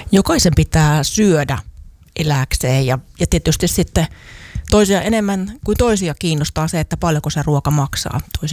Jokaisen pitää syödä elääkseen ja tietysti sitten toisia enemmän kuin toisia kiinnostaa se, että paljonko se ruoka maksaa.